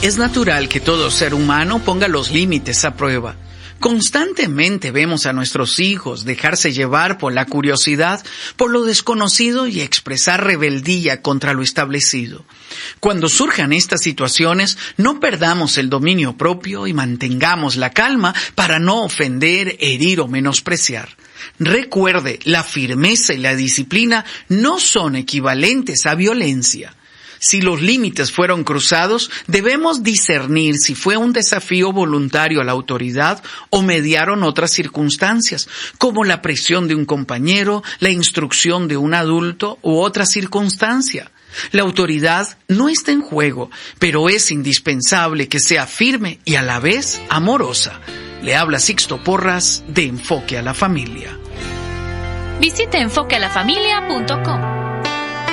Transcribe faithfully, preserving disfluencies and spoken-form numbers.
Es natural que todo ser humano ponga los límites a prueba. Constantemente vemos a nuestros hijos dejarse llevar por la curiosidad, por lo desconocido y expresar rebeldía contra lo establecido. Cuando surjan estas situaciones, no perdamos el dominio propio y mantengamos la calma para no ofender, herir o menospreciar. Recuerde, la firmeza y la disciplina no son equivalentes a violencia. Si los límites fueron cruzados, debemos discernir si fue un desafío voluntario a la autoridad o mediaron otras circunstancias, como la presión de un compañero, la instrucción de un adulto u otra circunstancia. La autoridad no está en juego, pero es indispensable que sea firme y a la vez amorosa. Le habla Sixto Porras de Enfoque a la Familia. Visite enfoque a la familia punto com.